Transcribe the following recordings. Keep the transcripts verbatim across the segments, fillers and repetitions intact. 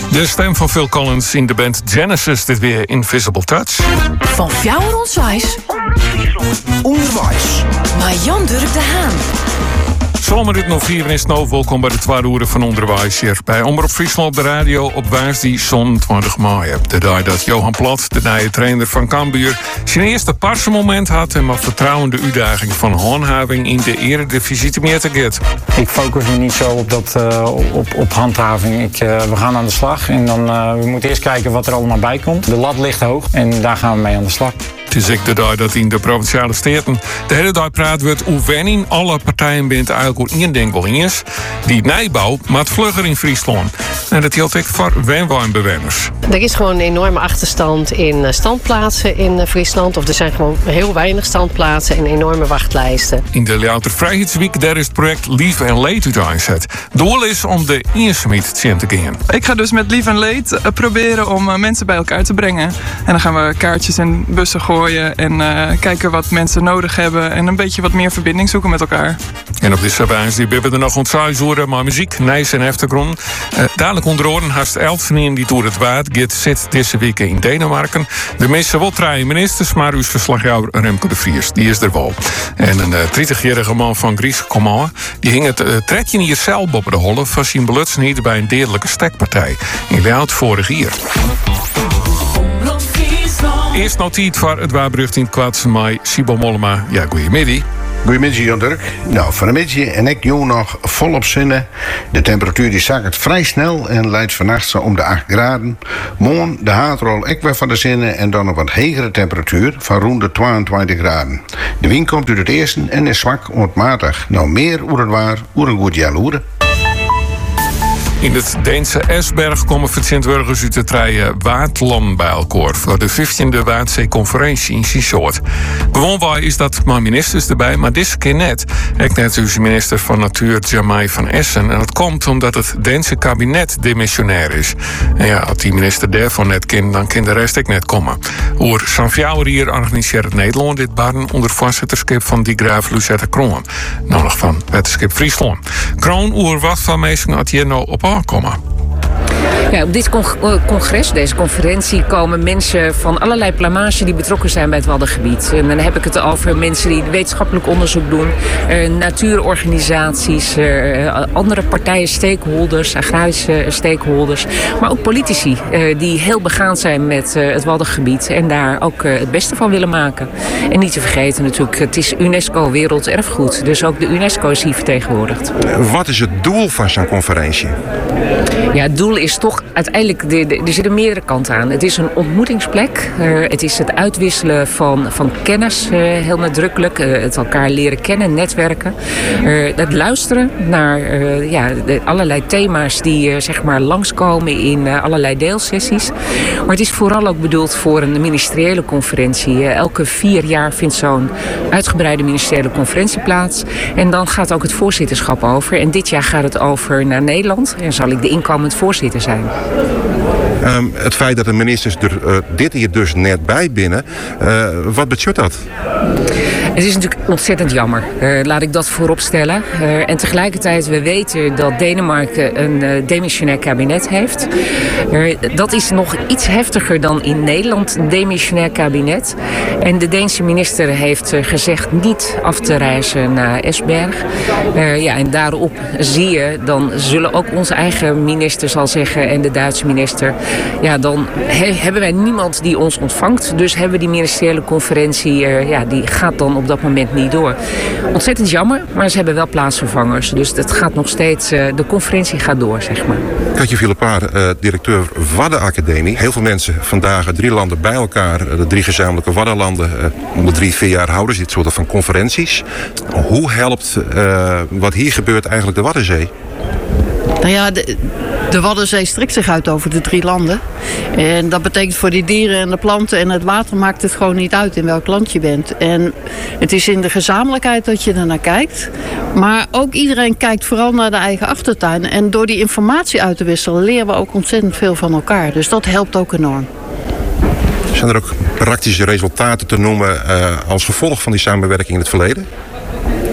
De stem van Phil Collins in de band Genesis, dit weer Invisible Touch. Van Fjouwer Onderwijs. Onderwijs. Maar Jan Durk de Haan. Zomer nog vier is nou welkom bij de tweede uur van Onderwijs hier bij Omroep Friesland op de radio op woensdag zesentwintig mei. De dag dat Johan Plat, de nieuwe trainer van Cambuur, zijn eerste parse moment had en met vertrouwende uitdaging van handhaving in de Eredivisie te meer te get. Ik focus me niet zo op, dat, uh, op, op handhaving. Ik, uh, we gaan aan de slag en dan uh, we moeten eerst kijken wat er allemaal bij komt. De lat ligt hoog en daar gaan we mee aan de slag. Het is ook de dag dat in de Provinciale Staten de hele dag praat wordt hoe wenning alle partijen bent eigenlijk ook één ding wel eens. Die nijbouw maakt vlugger in Friesland. En dat geldt ook voor wenwijnbewoners. Er is gewoon een enorme achterstand in standplaatsen in Friesland. Of er zijn gewoon heel weinig standplaatsen en enorme wachtlijsten. In de Louter Vrijheidsweek daar is het project Lief en Leed uiteenzet. Het doel is om de eenzaamheid te gaan. Ik ga dus met Lief en Leed uh, proberen om uh, mensen bij elkaar te brengen. En dan gaan we kaartjes en bussen gooien. En uh, kijken wat mensen nodig hebben. En een beetje wat meer verbinding zoeken met elkaar. En op deze wijze hebben we er nog ontzettend horen. Maar muziek, nijs en achtergrond. Uh, dadelijk onder oren haast elf vrienden die door het waard gaat zit deze week in Denemarken. De meeste wel drie ministers, maar uw verslagjouwer Remco de Vries, die is er wel. En een uh, dertigjarige man van Gries Coman, die hing het uh, trekje hier zelf op de holle van zijn belutsenheden bij een dierlijke stekpartij. In Leeuwarden vorig jaar. Eerst nog tijd voor het waarberucht in het kwaadse mei. Sibo Mollema, ja, goeiemiddag. Goedemiddag, Jan Dirk. Nou, vanmiddag en ik joh nog volop zinnen. De temperatuur die zakt vrij snel en leidt vannacht zo om de acht graden. Morgen de haatrol ik weer van de zinnen en dan een wat hegere temperatuur van rond de tweeëntwintig graden. De wind komt uit het eersten en is zwak ontmatig. Nou, meer oer het waar, oer een goed jaloeren. In het Deense Esberg komen vertegenwoordigers uit de treien Waardland bij elkaar voor de vijftiende Waardzeeconferentie in Siesoort. Gewoon is dat maar ministers erbij, maar deze keer net. Ik net uw minister van Natuur Jamai van Essen. En dat komt omdat het Deense kabinet demissionair is. En ja, als die minister daarvan net kent, dan kan de rest ook net komen. Oer Sanfjouwer hier organiseert het Nederland dit baren onder voorzitterschap van die graaf Lucette Kroon. Nodig van wetenschap Friesland. Kroon oer wat van mensen had hier nou op aankomen. Ja, op dit con- congres, deze conferentie, komen mensen van allerlei plamage die betrokken zijn bij het Waddengebied. En dan heb ik het over mensen die wetenschappelijk onderzoek doen, uh, natuurorganisaties, uh, andere partijen, stakeholders, agrarische stakeholders, maar ook politici uh, die heel begaan zijn met uh, het Waddengebied en daar ook uh, het beste van willen maken. En niet te vergeten natuurlijk, het is UNESCO Werelderfgoed, dus ook de UNESCO is hier vertegenwoordigd. Wat is het doel van zo'n conferentie? Ja, het doel is toch uiteindelijk, de, de, er zitten meerdere kanten aan. Het is een ontmoetingsplek. Uh, het is het uitwisselen van, van kennis, uh, heel nadrukkelijk. Uh, het elkaar leren kennen, netwerken. Uh, het luisteren naar uh, ja, de, allerlei thema's die uh, zeg maar langskomen in uh, allerlei deelsessies. Maar het is vooral ook bedoeld voor een ministeriële conferentie. Uh, elke vier jaar vindt zo'n uitgebreide ministeriële conferentie plaats. En dan gaat ook het voorzitterschap over. En dit jaar gaat het over naar Nederland. En zal ik de inkomend voorzitter zijn. Um, het feit dat de ministers er uh, dit hier dus net bij binnen, uh, wat betekent dat? Het is natuurlijk ontzettend jammer. Uh, laat ik dat voorop stellen. Uh, en tegelijkertijd, we weten dat Denemarken een uh, demissionair kabinet heeft. Uh, dat is nog iets heftiger dan in Nederland, een demissionair kabinet. En de Deense minister heeft uh, gezegd niet af te reizen naar Esberg. Uh, ja, en daarop zie je, dan zullen ook onze eigen minister zal zeggen en de Duitse minister, ja, dan he, hebben wij niemand die ons ontvangt. Dus hebben we die ministeriële conferentie, uh, ja, die gaat dan op dat moment niet door. Ontzettend jammer, maar ze hebben wel plaatsvervangers. Dus het gaat nog steeds, uh, de conferentie gaat door, zeg maar. Katje Villepaar, uh, directeur Waddenacademie. Heel veel mensen vandaag, drie landen bij elkaar, de drie gezamenlijke Waddenlanden. Uh, om de drie, vier jaar houden ze dit soort van conferenties. Hoe helpt uh, wat hier gebeurt eigenlijk de Waddenzee? Nou ja, de, de Waddenzee strekt zich uit over de drie landen. En dat betekent voor die dieren en de planten en het water maakt het gewoon niet uit in welk land je bent. En het is in de gezamenlijkheid dat je er naar kijkt. Maar ook iedereen kijkt vooral naar de eigen achtertuin. En door die informatie uit te wisselen leren we ook ontzettend veel van elkaar. Dus dat helpt ook enorm. Zijn er ook praktische resultaten te noemen uh, als gevolg van die samenwerking in het verleden? Ja,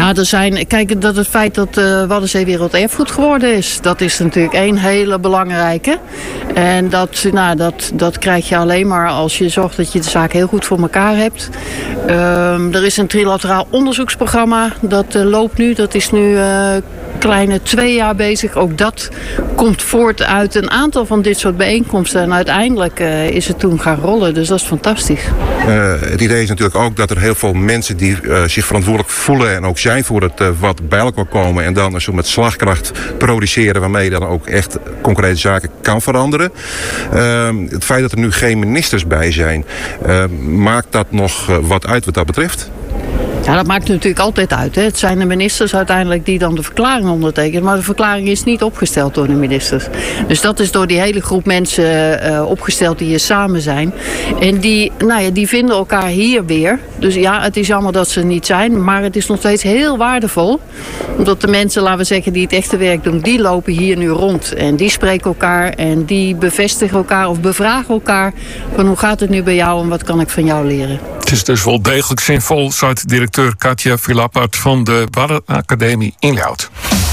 Ja, er zijn, kijk, dat het feit dat uh, Waddenzee werelderfgoed geworden is, dat is natuurlijk één hele belangrijke. En dat, nou, dat, dat krijg je alleen maar als je zorgt dat je de zaak heel goed voor elkaar hebt. Um, er is een trilateraal onderzoeksprogramma, dat uh, loopt nu. Dat is nu uh, kleine twee jaar bezig. Ook dat komt voort uit een aantal van dit soort bijeenkomsten. En uiteindelijk uh, is het toen gaan rollen, dus dat is fantastisch. Uh, het idee is natuurlijk ook dat er heel veel mensen die uh, zich verantwoordelijk voelen en ook zijn voor het uh, wat bij elkaar komen en dan zo met slagkracht produceren waarmee je dan ook echt concrete zaken kan veranderen. Uh, het feit dat er nu geen ministers bij zijn, uh, maakt dat nog uh, wat uit wat dat betreft? Ja, dat maakt natuurlijk altijd uit. Hè. Het zijn de ministers uiteindelijk die dan de verklaring ondertekenen. Maar de verklaring is niet opgesteld door de ministers. Dus dat is door die hele groep mensen uh, opgesteld die hier samen zijn. En die, nou ja, die vinden elkaar hier weer. Dus ja, het is jammer dat ze er niet zijn. Maar het is nog steeds heel waardevol. Omdat de mensen, laten we zeggen, die het echte werk doen, die lopen hier nu rond. En die spreken elkaar en die bevestigen elkaar of bevragen elkaar. Van hoe gaat het nu bij jou en wat kan ik van jou leren? Het is dus wel degelijk zinvol, zei directeur Katja Villappert van de Waddenacademie in Ljouwert.